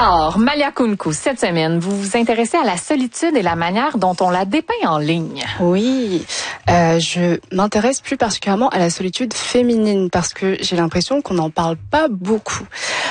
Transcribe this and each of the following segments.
Alors, Malia Kounkou, cette semaine, vous vous intéressez à la solitude et la manière dont on la dépeint en ligne. Oui, je m'intéresse plus particulièrement à la solitude féminine parce que j'ai l'impression qu'on n'en parle pas beaucoup.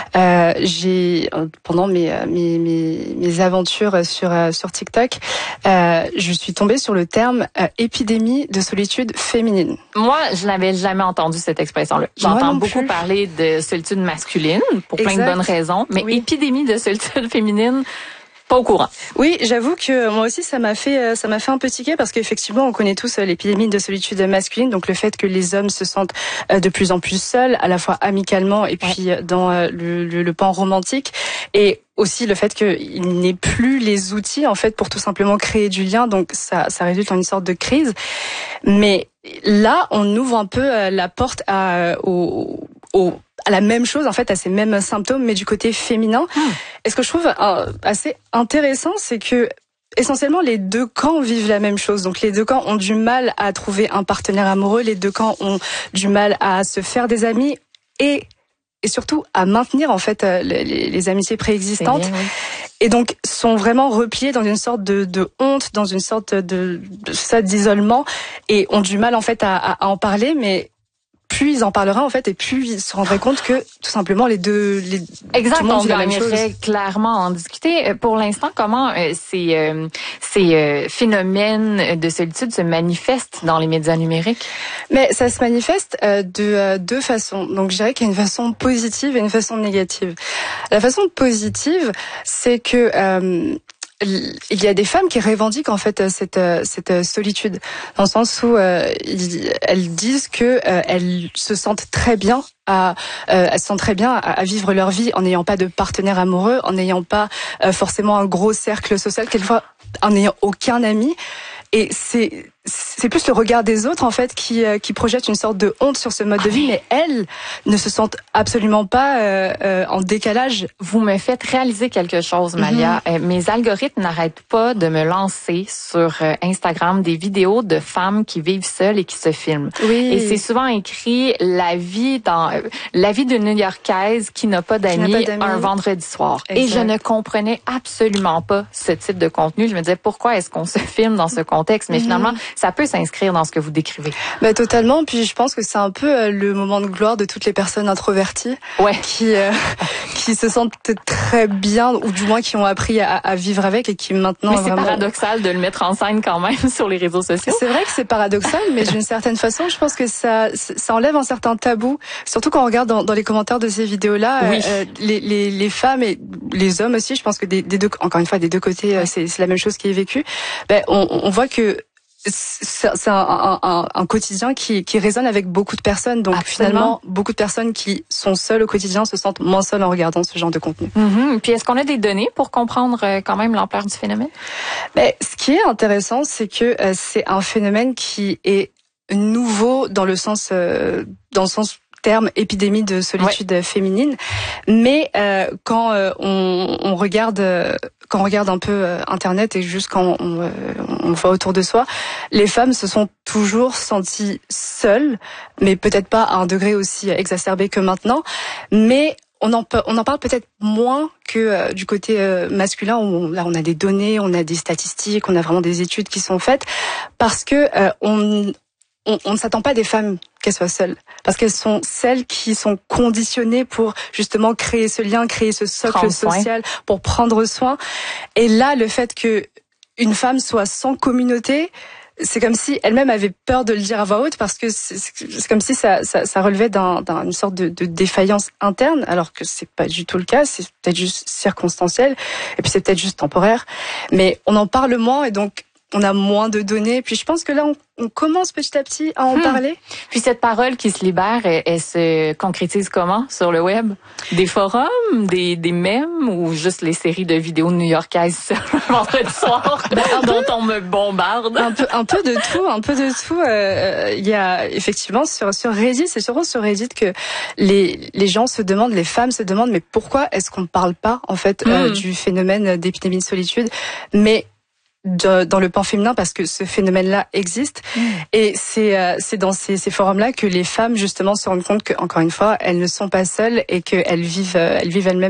Pendant mes aventures sur TikTok, je suis tombée sur le terme épidémie de solitude féminine. Moi, je n'avais jamais entendu cette expression-là. J'entends beaucoup parler de solitude masculine pour plein de bonnes raisons, mais épidémie de solitude féminine, pas au courant. Oui, j'avoue que moi aussi ça m'a fait un peu tiquer parce qu'effectivement on connaît tous l'épidémie de solitude masculine, donc le fait que les hommes se sentent de plus en plus seuls, à la fois amicalement et puis dans le pan romantique, et aussi le fait qu'il n'ait plus les outils en fait pour tout simplement créer du lien, donc ça résulte en une sorte de crise. Mais là on ouvre un peu la porte à la même chose, en fait, à ces mêmes symptômes, mais du côté féminin. Et ce que je trouve assez intéressant, c'est que essentiellement les deux camps vivent la même chose. Donc les deux camps ont du mal à trouver un partenaire amoureux, les deux camps ont du mal à se faire des amis et surtout à maintenir en fait les amitiés préexistantes. Bien, oui. Et donc sont vraiment repliés dans une sorte de honte, dans une sorte d'isolement, et ont du mal en fait à en parler, mais plus ils en parleraient en fait, et plus ils se rendraient compte que tout simplement tout le monde vit la même chose. Clairement en discuter. Pour l'instant, comment ces phénomènes de solitude se manifestent dans les médias numériques? Mais ça se manifeste de deux façons. Donc je dirais qu'il y a une façon positive et une façon négative. La façon positive, c'est que il y a des femmes qui revendiquent en fait cette solitude, dans le sens où elles disent que elles se sentent très bien à vivre leur vie en n'ayant pas de partenaire amoureux, en n'ayant pas forcément un gros cercle social, quelquefois en n'ayant aucun ami. Et c'est plus le regard des autres en fait qui projette une sorte de honte sur ce mode de vie, mais elles ne se sentent absolument pas en décalage. Vous me faites réaliser quelque chose, Malia. Mes algorithmes n'arrêtent pas de me lancer sur Instagram des vidéos de femmes qui vivent seules et qui se filment. Oui. Et c'est souvent écrit la vie d'une New-Yorkaise qui n'a pas d'amis un vendredi soir. Exact. Et je ne comprenais absolument pas ce type de contenu. Je me disais pourquoi est-ce qu'on se filme dans ce contexte, mais finalement ça peut s'inscrire dans ce que vous décrivez. Bah totalement. Puis je pense que c'est un peu le moment de gloire de toutes les personnes introverties, qui se sentent peut-être très bien, ou du moins qui ont appris à vivre avec, et qui maintenant. Mais c'est paradoxal de le mettre en scène quand même sur les réseaux sociaux. C'est vrai que c'est paradoxal, mais d'une certaine façon, je pense que ça enlève un certain tabou. Surtout quand on regarde dans les commentaires de ces vidéos-là, les femmes et les hommes aussi. Je pense que des deux, encore une fois, des deux côtés, c'est la même chose qui est vécue. Ben on voit que c'est un quotidien qui résonne avec beaucoup de personnes. Donc finalement, beaucoup de personnes qui sont seules au quotidien se sentent moins seules en regardant ce genre de contenu. Puis est-ce qu'on a des données pour comprendre quand même l'ampleur du phénomène? Ce qui est intéressant, c'est que c'est un phénomène qui est nouveau dans le sens terme épidémie de solitude féminine, mais quand on regarde un peu Internet, et juste quand on voit autour de soi, les femmes se sont toujours senties seules, mais peut-être pas à un degré aussi exacerbé que maintenant, mais on en parle peut-être moins que du côté masculin, où là on a des données, on a des statistiques, on a vraiment des études qui sont faites, parce que on ne s'attend pas des femmes qu'elles soient seules, parce qu'elles sont celles qui sont conditionnées pour justement créer ce lien, créer ce socle social, pour prendre soin. Et là, le fait que une femme soit sans communauté, c'est comme si elle-même avait peur de le dire à voix haute, parce que c'est comme si ça relevait d'une sorte de défaillance interne, alors que c'est pas du tout le cas, c'est peut-être juste circonstanciel, et puis c'est peut-être juste temporaire. Mais on en parle moins, et donc on a moins de données. Puis je pense que là, on commence petit à petit à en parler. Puis cette parole qui se libère, elle se concrétise comment sur le web? Des forums, des mèmes, ou juste les séries de vidéos new-yorkaises sur le vendredi soir dont on me bombarde? Un peu de tout. Il y a effectivement sur Reddit, c'est surtout sur Reddit que les gens se demandent, les femmes se demandent, mais pourquoi est-ce qu'on ne parle pas en fait du phénomène d'épidémie de solitude? Mais dans le pan féminin, parce que ce phénomène-là existe, et c'est dans ces forums-là que les femmes justement se rendent compte que, encore une fois, elles ne sont pas seules, et qu'elles vivent elles-mêmes